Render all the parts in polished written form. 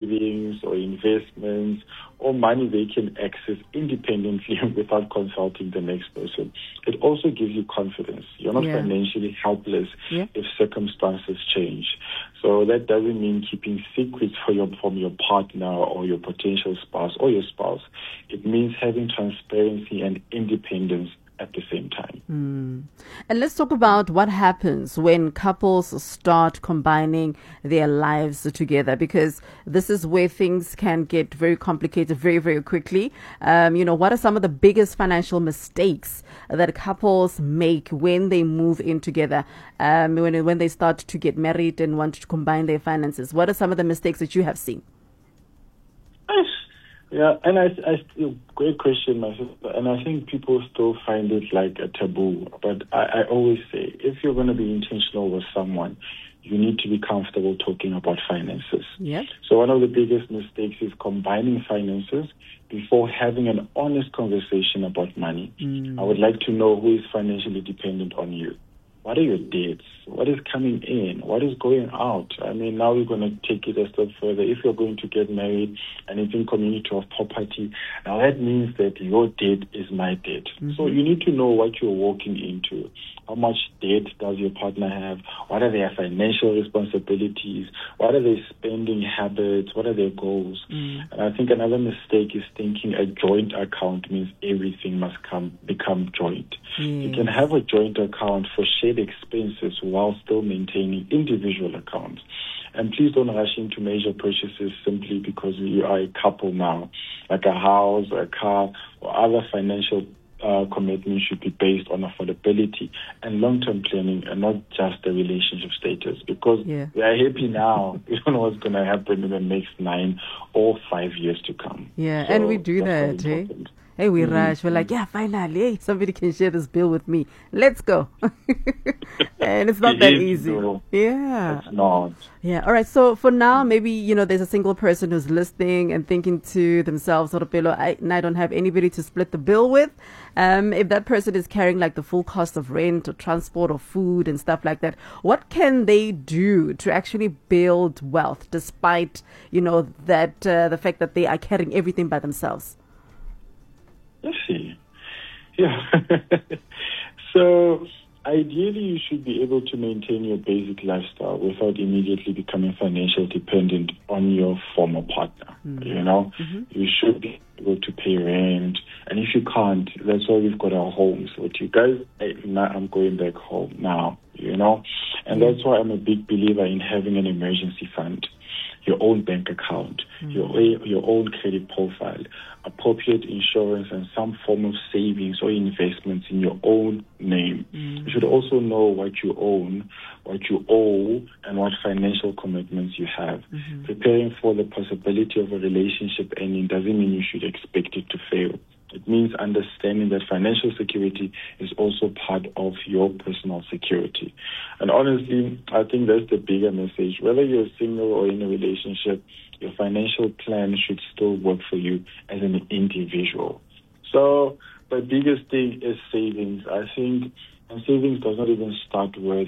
savings or investments or money they can access independently without consulting the next person. It also gives you confidence. You're not financially helpless if circumstances change. So that doesn't mean keeping secrets from your partner or your potential spouse or your spouse. It means having transparency and independence at the same time. And let's talk about what happens when couples start combining their lives together, because this is where things can get very complicated very, very quickly. What are some of the biggest financial mistakes that couples make when they move in together, when they start to get married and want to combine their finances? What are some of the mistakes that you have seen? Yeah, and great question, my sister. And I think people still find it like a taboo. But I always say, if you're going to be intentional with someone, you need to be comfortable talking about finances. Yeah. So one of the biggest mistakes is combining finances before having an honest conversation about money. I would like to know who is financially dependent on you. What are your debts? What is coming in? What is going out? I mean, now we're going to take it a step further. If you're going to get married and it's in community of property, now that means that your debt is my debt. So you need to know what you're walking into. How much debt does your partner have? What are their financial responsibilities? What are their spending habits? What are their goals? And I think another mistake is thinking a joint account means everything must become joint. You can have a joint account for shared expenses while still maintaining individual accounts. And please don't rush into major purchases simply because you are a couple now. Like a house, a car, or other financial commitment should be based on affordability and long-term planning and not just the relationship status, because we are happy now. We don't know what's going to happen in the next 9 or 5 years to come. Yeah, so and we do that, eh? Hey, we rush. We're like, finally, hey, somebody can share this bill with me. Let's go. And it's not that easy. Yeah. It's not. Yeah. All right. So for now, maybe, there's a single person who's listening and thinking to themselves, I don't have anybody to split the bill with. If that person is carrying like the full cost of rent or transport or food and stuff like that, what can they do to actually build wealth despite, that the fact that they are carrying everything by themselves? Let's see. Yeah. So ideally, you should be able to maintain your basic lifestyle without immediately becoming financially dependent on your former partner. You should be able to pay rent. And if you can't, that's why we've got our homes. So to you guys, I'm going back home now, And that's why I'm a big believer in having an emergency fund, your own bank account, your own credit profile, appropriate insurance, and some form of savings or investments in your own name. You should also know what you own, what you owe, and what financial commitments you have. Preparing for the possibility of a relationship ending doesn't mean you should expect it to fail. It means understanding that financial security is also part of your personal security. And honestly, I think that's the bigger message. Whether you're single or in a relationship, your financial plan should still work for you as an individual. So the biggest thing is savings. I think savings does not even start with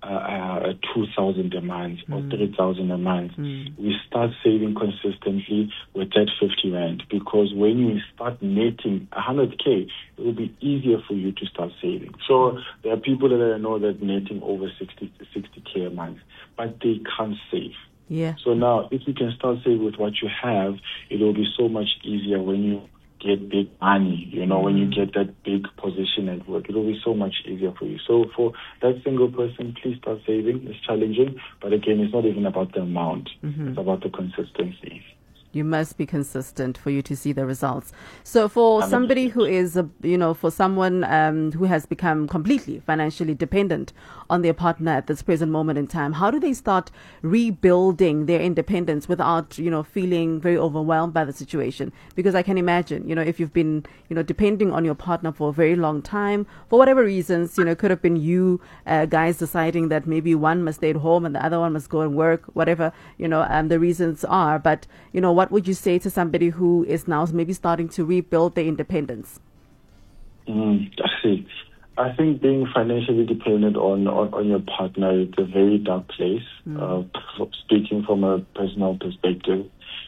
2,000 a month or 3,000 a month. We start saving consistently with that 50 rand, because when you start netting 100K, it will be easier for you to start saving. So there are people that I know that netting over 60K a month, but they can't save. Yeah. So now, if you can start saving with what you have, it will be so much easier when you get big money, when you get that big position at work. It will be so much easier for you. So for that single person, please start saving. It's challenging, but again, it's not even about the amount. It's about the consistency. You must be consistent for you to see the results. So for somebody who is, for someone who has become completely financially dependent on their partner at this present moment in time, how do they start rebuilding their independence without, feeling very overwhelmed by the situation? Because I can imagine, if you've been, depending on your partner for a very long time, for whatever reasons, it could have been you guys deciding that maybe one must stay at home and the other one must go and work, whatever, the reasons are. But, what would you say to somebody who is now maybe starting to rebuild their independence? I think being financially dependent on your partner is a very dark place. Speaking from a personal perspective,